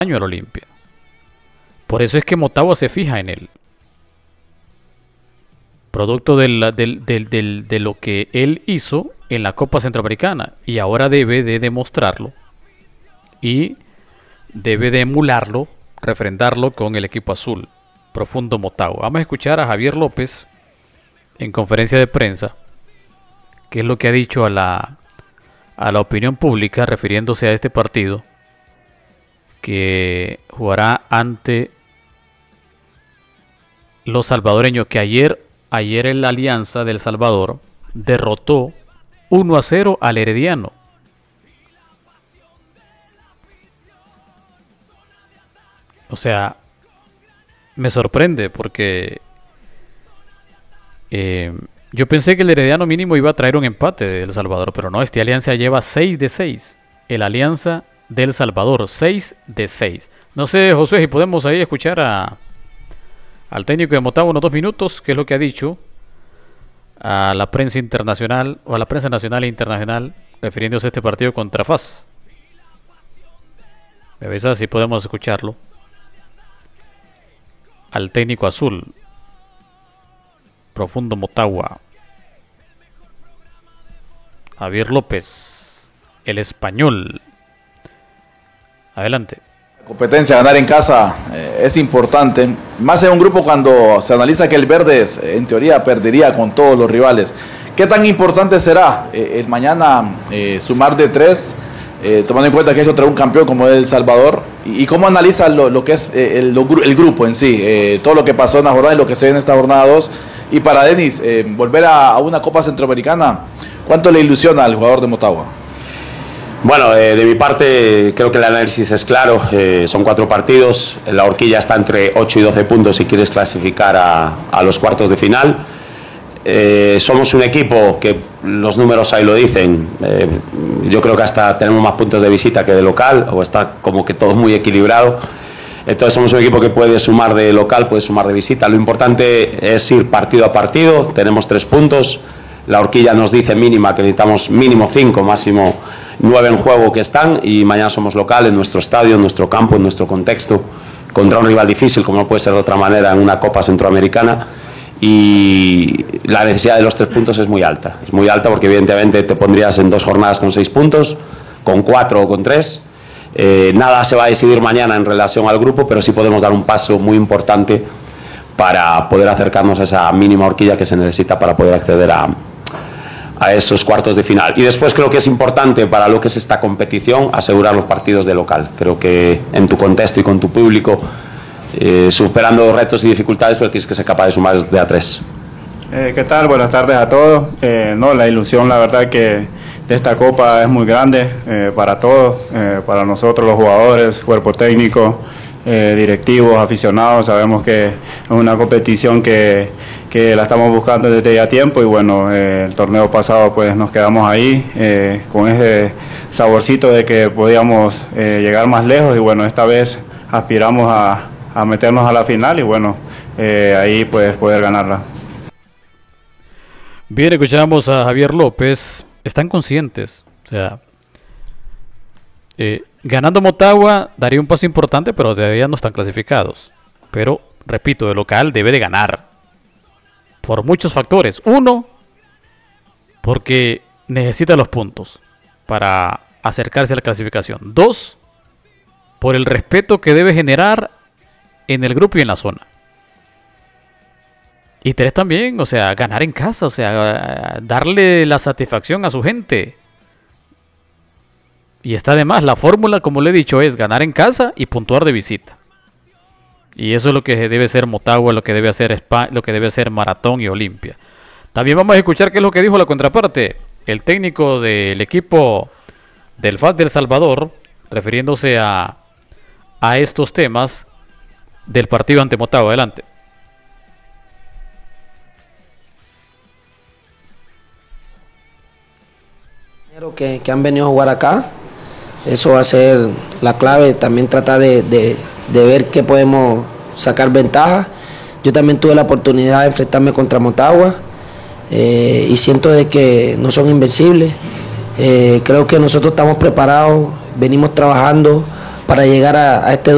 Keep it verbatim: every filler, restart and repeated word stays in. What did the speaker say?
año al Olimpia. Por eso es que Motagua se fija en él. Producto del, del, del, del, de lo que él hizo en la Copa Centroamericana. Y ahora debe de demostrarlo. Y debe de emularlo, refrendarlo con el equipo azul. Profundo Motagua. Vamos a escuchar a Javier López en conferencia de prensa. ¿Qué es lo que ha dicho a la, a la opinión pública refiriéndose a este partido? Que jugará ante los salvadoreños, que ayer, ayer en la Alianza del Salvador derrotó uno a cero al Herediano. O sea, me sorprende porque eh, yo pensé que el Herediano mínimo iba a traer un empate de El Salvador, pero no, este Alianza lleva seis de seis. El Alianza del Salvador, seis de seis. No sé, José, si podemos ahí escuchar a, al técnico de Motagua unos dos minutos, qué es lo que ha dicho a la prensa internacional, o a la prensa nacional e internacional, refiriéndose a este partido contra F A S. Me avisa si podemos escucharlo. Al técnico azul, Profundo Motagua, Javier López, el español. Adelante. La competencia, ganar en casa eh, es importante, más en un grupo cuando se analiza que el Verdes eh, en teoría perdería con todos los rivales. ¿Qué tan importante será eh, el mañana eh, sumar de tres, eh, tomando en cuenta que es contra un campeón como El Salvador? ¿Y, y cómo analiza lo, lo que es eh, el, el grupo en sí, eh, todo lo que pasó en la jornada y lo que se ve en esta jornada dos? Y para Denis, eh, volver a, a una Copa Centroamericana, ¿cuánto le ilusiona al jugador de Motagua? Bueno, eh, de mi parte creo que el análisis es claro, eh, son cuatro partidos, la horquilla está entre ocho y doce puntos si quieres clasificar a, a los cuartos de final. Eh, somos un equipo que los números ahí lo dicen, eh, yo creo que hasta tenemos más puntos de visita que de local, o está como que todo muy equilibrado. Entonces somos un equipo que puede sumar de local, puede sumar de visita. Lo importante es ir partido a partido, tenemos tres puntos, la horquilla nos dice mínima que necesitamos mínimo cinco, máximo nueve en juego que están, y mañana somos local en nuestro estadio, en nuestro campo, en nuestro contexto, contra un rival difícil como no puede ser de otra manera en una Copa Centroamericana, y la necesidad de los tres puntos es muy alta, es muy alta porque evidentemente te pondrías en dos jornadas con seis puntos, con cuatro o con tres. Eh, nada se va a decidir mañana en relación al grupo, pero sí podemos dar un paso muy importante para poder acercarnos a esa mínima horquilla que se necesita para poder acceder a, a esos cuartos de final. Y después creo que es importante para lo que es esta competición asegurar los partidos de local. Creo que en tu contexto y con tu público, eh, superando retos y dificultades, pero tienes que ser capaz de sumar de a tres. Eh, ¿Qué tal? Buenas tardes a todos. Eh, no, la ilusión, la verdad que de esta Copa es muy grande eh, para todos, eh, para nosotros los jugadores, cuerpo técnico, eh, directivos, aficionados. Sabemos que es una competición que, que la estamos buscando desde ya tiempo, y bueno, eh, el torneo pasado pues nos quedamos ahí eh, con ese saborcito de que podíamos eh, llegar más lejos, y bueno, esta vez aspiramos a, a meternos a la final y bueno, eh, ahí pues poder ganarla. Bien, escuchamos a Javier López. Están conscientes, o sea, eh, ganando Motagua daría un paso importante, pero todavía no están clasificados. Pero, repito, el local debe de ganar por muchos factores. Uno, porque necesita los puntos para acercarse a la clasificación. Dos, por el respeto que debe generar en el grupo y en la zona. Y tres, también, o sea, ganar en casa, o sea, darle la satisfacción a su gente. Y está de más, la fórmula, como le he dicho, es ganar en casa y puntuar de visita. Y eso es lo que debe ser Motagua, lo que debe hacer Spa, lo que debe hacer Maratón y Olimpia. También vamos a escuchar qué es lo que dijo la contraparte, el técnico del equipo del F A S de El Salvador, refiriéndose a, a estos temas del partido ante Motagua. Adelante. Que, que han venido a jugar acá, eso va a ser la clave, también tratar de, de, de ver qué podemos sacar ventaja. Yo también tuve la oportunidad de enfrentarme contra Motagua eh, y siento de que no son invencibles. Eh, creo que nosotros estamos preparados, venimos trabajando para llegar a, a este